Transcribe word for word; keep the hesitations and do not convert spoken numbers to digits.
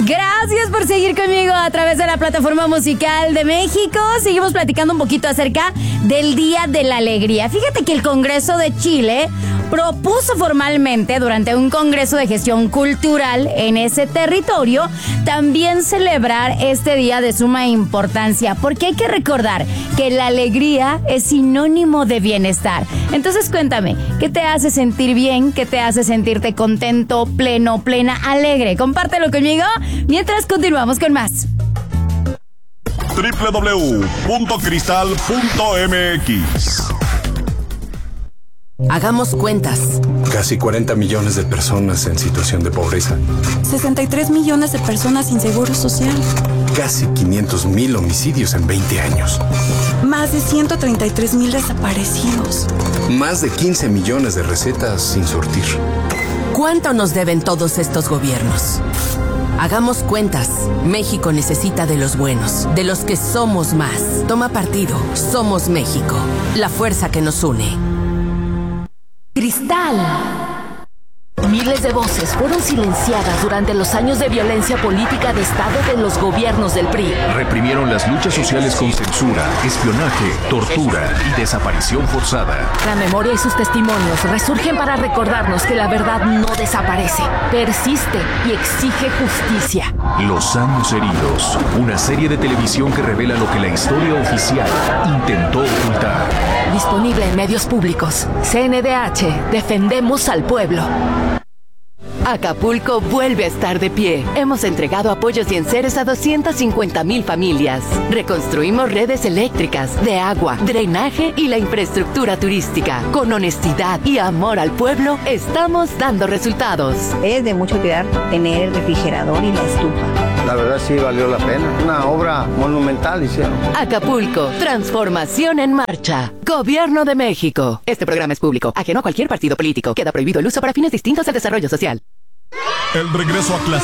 Gracias por seguir conmigo a través de la plataforma musical de México. Seguimos platicando un poquito acerca del Día de la Alegría. Fíjate que el Congreso de Chile propuso formalmente durante un congreso de gestión cultural en ese territorio también celebrar este día de suma importancia, porque hay que recordar que la alegría es sinónimo de bienestar. Entonces cuéntame, ¿qué te hace sentir bien? ¿Qué te hace sentirte contento, pleno, plena, alegre? Compártelo conmigo mientras continuamos con más. doble u doble u doble u punto cristal punto m x. Hagamos cuentas. Casi cuarenta millones de personas en situación de pobreza. sesenta y tres millones de personas sin seguro social. Casi quinientos mil homicidios en veinte años. Más de ciento treinta y tres mil desaparecidos. Más de quince millones de recetas sin surtir. ¿Cuánto nos deben todos estos gobiernos? Hagamos cuentas. México necesita de los buenos, de los que somos más. Toma partido. Somos México. La fuerza que nos une. Cristal. Miles de voces fueron silenciadas durante los años de violencia política de Estado de los gobiernos del P R I. Reprimieron las luchas sociales con censura, espionaje, tortura y desaparición forzada. La memoria y sus testimonios resurgen para recordarnos que la verdad no desaparece, persiste y exige justicia. Los años heridos, una serie de televisión que revela lo que la historia oficial intentó ocultar. Disponible en medios públicos. C N D H, defendemos al pueblo. Acapulco vuelve a estar de pie. Hemos entregado apoyos y enseres a doscientas cincuenta mil familias. Reconstruimos redes eléctricas, de agua, drenaje y la infraestructura turística. Con honestidad y amor al pueblo, estamos dando resultados. Es de mucha utilidad tener el refrigerador y la estufa. La verdad sí valió la pena. Una obra monumental hicieron. Acapulco, transformación en marcha. Gobierno de México. Este programa es público, ajeno a cualquier partido político. Queda prohibido el uso para fines distintos al desarrollo social. El regreso a clase.